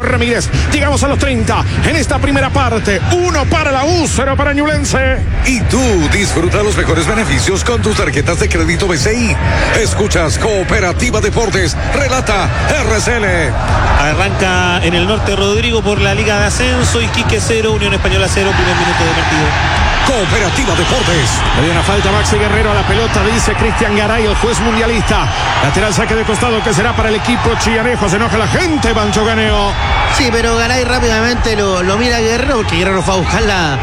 Francisco Ramírez. Llegamos a los 30 en esta primera parte. 1 para la U, 0 para Ñublense. Y tú disfruta los mejores beneficios con tus tarjetas de crédito BCI. Escuchas Cooperativa Deportes, relata RCL. Arranca en el norte Rodrigo por la Liga de Ascenso. Iquique 0, Unión Española 0, primer minuto de partido. Cooperativa Deportes. Hay una falta, Maxi Guerrero a la pelota, dice Cristian Garay, el juez mundialista. Lateral saque de costado que será para el equipo chillanejo. Se enoja la gente, Pancho Caneo. Sí, pero Garay rápidamente lo mira a Guerrero, porque Guerrero fue a buscar a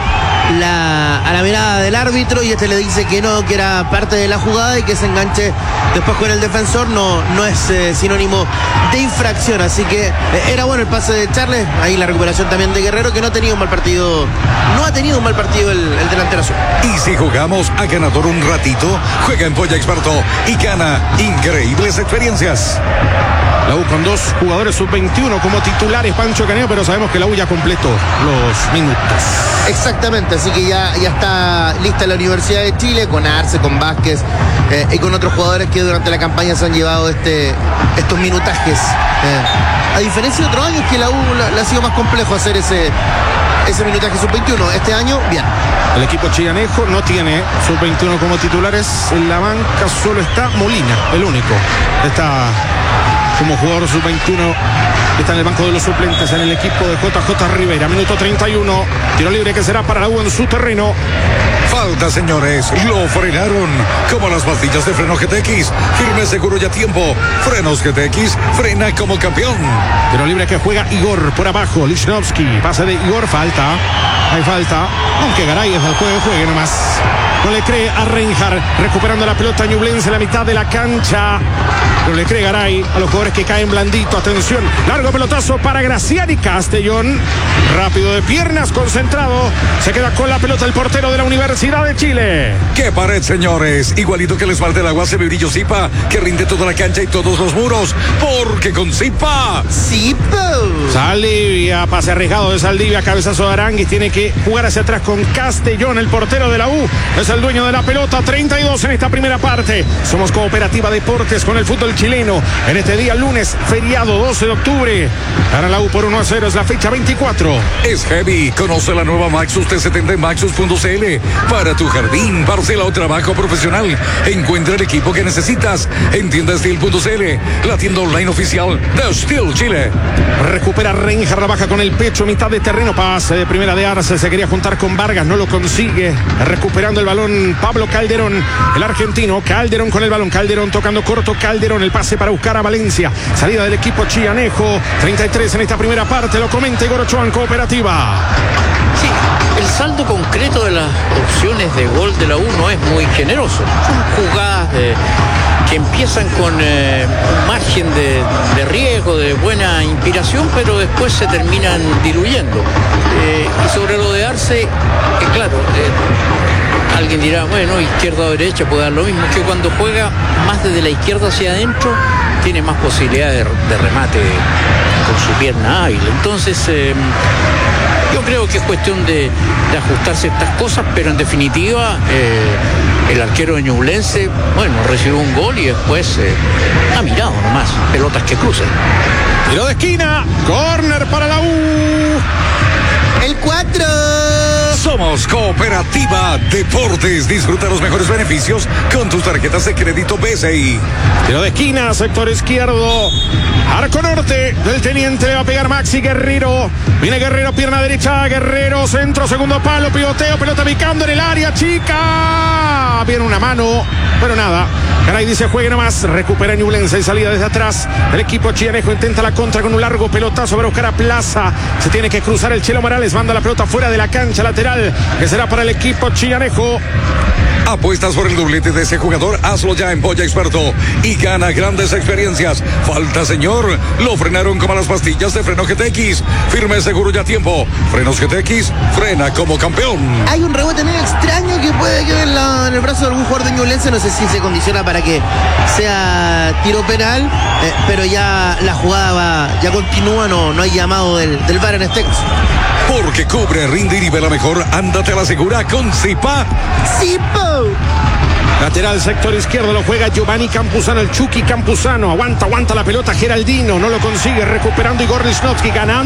la mirada del árbitro y le dice que no, que era parte de la jugada y que se enganche después con el defensor no es sinónimo de infracción. Así que era bueno el pase de Charles. Ahí la recuperación también de Guerrero, que no ha tenido un mal partido el delantero azul. Y si jugamos a ganador un ratito, juega en Polla Experto y gana increíbles experiencias. La U con 2 jugadores sub-21 como titulares, Pancho Caneo, pero sabemos que la U ya completó los minutos. Exactamente, así que ya está lista la Universidad de Chile, con Arce, con Vázquez y con otros jugadores que durante la campaña se han llevado estos minutajes. A diferencia de otros años que la U le ha sido más complejo hacer ese minutaje sub-21. Este año, bien. El equipo chillanejo no tiene sub-21 como titulares. En la banca solo está Molina, el único. Está como jugador sub-21, está en el banco de los suplentes en el equipo de JJ Rivera. Minuto 31, tiro libre que será para la U en su terreno. Falta, señores, lo frenaron como las pastillas de freno GTX. Firme, seguro y a tiempo. Frenos GTX, frena como campeón. Tiro libre que juega Igor por abajo. Lichnowsky, pase de Igor, falta. Hay falta, aunque Garay es el juegue nomás. No le cree a Reinhardt, recuperando la pelota Ñublense en la mitad de la cancha. No le cree Garay a los jugadores que caen blandito. Atención, largo pelotazo para Graciani Castellón. Rápido de piernas, concentrado. Se queda con la pelota el portero de la Universidad de Chile. ¡Qué pared, señores! Igualito que el esmalte del agua, Semibrillo Zipa, que rinde toda la cancha y todos los muros. Porque con Zipa. ¡Zipa! Saldivia, pase arriesgado de Saldivia, cabezazo de Aranguis. Tiene que jugar hacia atrás con Castellón, el portero de la U. Es el dueño de la pelota. 32 en esta primera parte. Somos Cooperativa Deportes con el fútbol chileno. En este día lunes, feriado 12 de octubre. Gana la U por 1-0, es la fecha 24. Es heavy. Conoce la nueva Maxus T70 en Maxus.cl. Para tu jardín, parcela o trabajo profesional. Encuentra el equipo que necesitas en tiendasteel.cl, la tienda online oficial de Steel Chile. Recupera Reinhardt, baja con el pecho, mitad de terreno, pase de primera de Arce. Se quería juntar con Vargas, no lo consigue. Recuperando el balón Pablo Calderón, el argentino. Calderón con el balón, Calderón tocando corto, Calderón, el pase para buscar a Valencia. Salida del equipo chillanejo. 33 en esta primera parte, lo comenta Igor Ochoa en Cooperativa. Sí, el saldo concreto de las opciones de gol de la U no es muy generoso. Son jugadas que empiezan con un margen de riesgo, de buena inspiración, pero después se terminan diluyendo. Y sobre lo de Arce, claro, alguien dirá, bueno, izquierda o derecha puede dar lo mismo, que cuando juega más desde la izquierda hacia adentro tiene más posibilidades de remate con su pierna hábil. Entonces yo creo que es cuestión de ajustar ciertas cosas, pero en definitiva el arquero de Ñublense, bueno, recibió un gol y después ha mirado nomás, pelotas que cruzan. Tiro de esquina, córner para la U. El 4. Somos Cooperativa Deportes. Disfruta los mejores beneficios con tus tarjetas de crédito BCI. Tiro de esquina, sector izquierdo. Arco norte del teniente, le va a pegar Maxi Guerrero. Viene Guerrero, pierna derecha, Guerrero, centro, segundo palo, pivoteo, pelota picando en el área, chica. Viene una mano, pero nada. Garay dice, juegue nomás. Recupera Ñublense y salida desde atrás. El equipo chillanejo intenta la contra con un largo pelotazo para buscar a Plaza. Se tiene que cruzar el Chelo Morales, manda la pelota fuera de la cancha lateral, que será para el equipo chillanejo. ¿Apuestas por el doblete de ese jugador? Hazlo ya en Polla Experto y gana grandes experiencias. Falta, señor. Lo frenaron como las pastillas de freno GTX. Firme, seguro y a tiempo. Frenos GTX, frena como campeón. Hay un rebote medio extraño que puede quedar en el brazo de algún jugador de Ñublense. No sé si se condiciona para que sea tiro penal, pero ya la jugada ya continúa. No hay llamado del VAR en este caso. Porque cubre, rinde y nivela mejor. Ándate a la segura con Zipa. ¡Zipa! Lateral sector izquierdo, lo juega Giovanni Campuzano, el Chucky Campuzano. Aguanta la pelota Geraldino, no lo consigue. Recuperando Igor Lichnowsky, ganando.